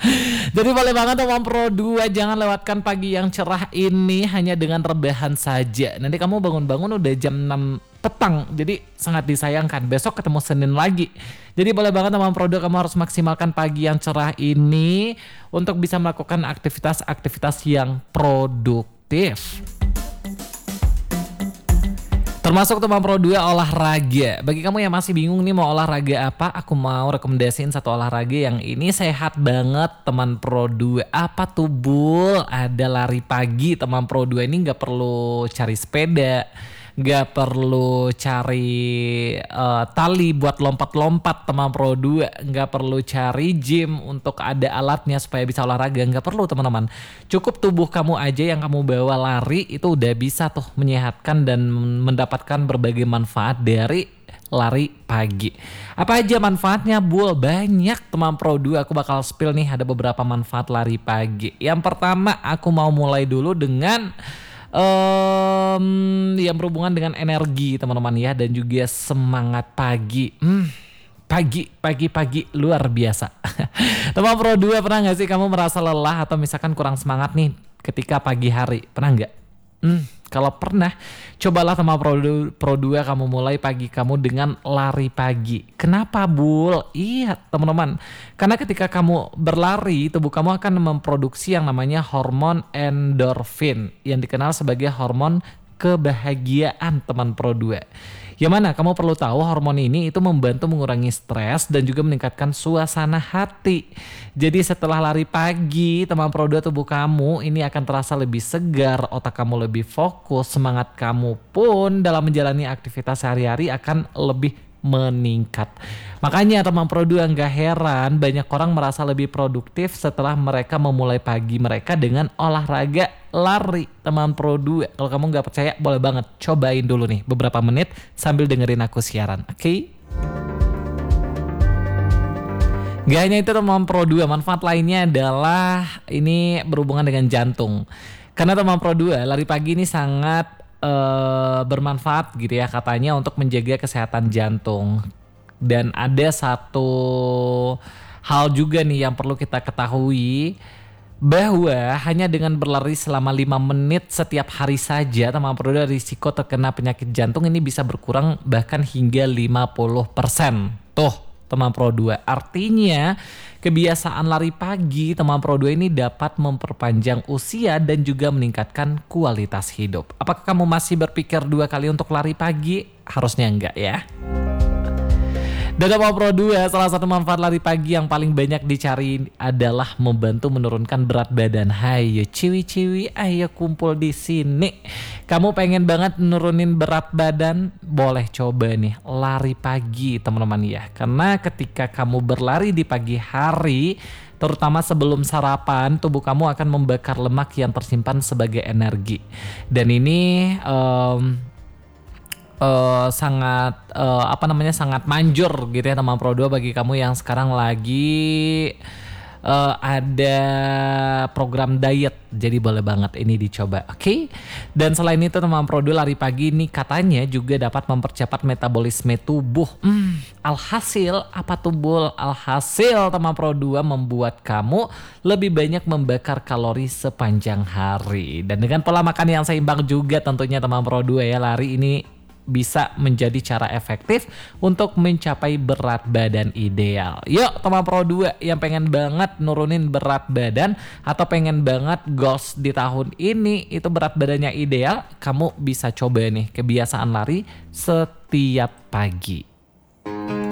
Jadi boleh banget teman Pro 2, jangan lewatkan pagi yang cerah ini hanya dengan rebahan saja. Nanti kamu bangun-bangun udah jam 6 petang, jadi sangat disayangkan. Besok ketemu Senin lagi. Jadi boleh banget teman Pro 2, kamu harus maksimalkan pagi yang cerah ini untuk bisa melakukan aktivitas-aktivitas yang produktif. Termasuk teman Pro 2 olahraga. Bagi kamu yang masih bingung nih mau olahraga apa, aku mau rekomendasiin satu olahraga yang ini sehat banget teman Pro 2. Apa tuh Bul? Ada lari pagi teman Pro 2, ini gak perlu cari sepeda, gak perlu cari tali buat lompat-lompat teman Pro 2, gak perlu cari gym untuk ada alatnya supaya bisa olahraga, gak perlu teman-teman. Cukup tubuh kamu aja yang kamu bawa lari itu udah bisa tuh menyehatkan dan mendapatkan berbagai manfaat dari lari pagi. Apa aja manfaatnya Bul? Banyak teman Pro 2, aku bakal spill nih ada beberapa manfaat lari pagi. Yang pertama aku mau mulai dulu dengan yang berhubungan dengan energi teman-teman ya, dan juga semangat pagi. Pagi luar biasa. Teman Pro 2, pernah gak sih kamu merasa lelah atau misalkan kurang semangat nih ketika pagi hari? Pernah gak? Kalau pernah, cobalah teman Pro 2 kamu mulai pagi kamu dengan lari pagi. Kenapa Bul? Iya teman-teman, karena ketika kamu berlari, tubuh kamu akan memproduksi yang namanya hormon endorfin yang dikenal sebagai hormon kebahagiaan teman Pro 2. Yang mana kamu perlu tahu hormon ini itu membantu mengurangi stres dan juga meningkatkan suasana hati. Jadi setelah lari pagi teman Pro 2, tubuh kamu ini akan terasa lebih segar, otak kamu lebih fokus, semangat kamu pun dalam menjalani aktivitas sehari-hari akan lebih meningkat. Makanya teman Pro 2 gak heran banyak orang merasa lebih produktif setelah mereka memulai pagi mereka dengan olahraga lari teman Pro 2. Kalau kamu gak percaya boleh banget cobain dulu nih beberapa menit sambil dengerin aku siaran, oke? Gak hanya itu teman Pro 2, manfaat lainnya adalah ini berhubungan dengan jantung. Karena teman Pro 2 lari pagi ini sangat bermanfaat gitu ya katanya untuk menjaga kesehatan jantung. Dan ada satu hal juga nih yang perlu kita ketahui, bahwa hanya dengan berlari selama 5 menit setiap hari saja teman Pro 2, risiko terkena penyakit jantung ini bisa berkurang bahkan hingga 50%. Tuh teman Pro 2, artinya kebiasaan lari pagi teman Pro 2 ini dapat memperpanjang usia dan juga meningkatkan kualitas hidup. Apakah kamu masih berpikir 2 kali untuk lari pagi? Harusnya enggak ya. Dan teman Pro 2, salah satu manfaat lari pagi yang paling banyak dicari adalah membantu menurunkan berat badan. Hayo ciwi-ciwi, ayo kumpul di sini. Kamu pengen banget nurunin berat badan? Boleh coba nih lari pagi teman-teman ya. Karena ketika kamu berlari di pagi hari, terutama sebelum sarapan, tubuh kamu akan membakar lemak yang tersimpan sebagai energi. Dan ini sangat manjur gitu ya teman Pro 2 bagi kamu yang sekarang lagi ada program diet. Jadi boleh banget ini dicoba, oke? Dan selain itu teman Pro 2, lari pagi ini katanya juga dapat mempercepat metabolisme tubuh. Alhasil apa tuh Bul? Alhasil teman Pro 2 membuat kamu lebih banyak membakar kalori sepanjang hari. Dan dengan pola makan yang seimbang juga tentunya teman Pro 2 ya, lari ini bisa menjadi cara efektif untuk mencapai berat badan ideal. Yuk teman Pro 2 yang pengen banget nurunin berat badan atau pengen banget goals di tahun ini itu berat badannya ideal, kamu bisa coba nih kebiasaan lari setiap pagi.